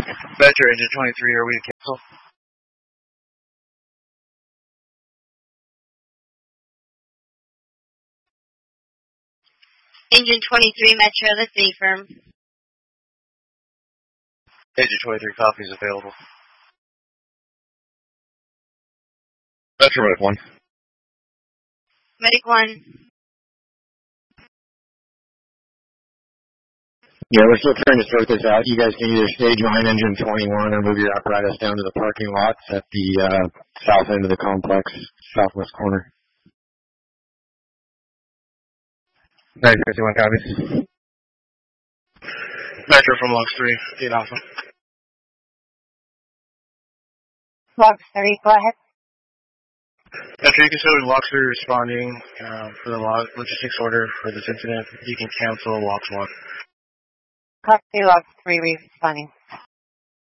Metro Engine 23, are we to cancel? Engine 23, Metro, let's be firm. Engine 23, copies available. Metro Medic 1. Medic 1. Yeah, we're still trying to sort this out. You guys can either stage line Engine 21 or move your apparatus down to the parking lots at the south end of the complex, southwest corner. 951 copies. Metro from Logs 3, 8 Alpha. Logs 3, go ahead. Metro, you can show Logs 3 responding for the logistics order for this incident. You can cancel Logs 1. Copy, Logs 3 responding.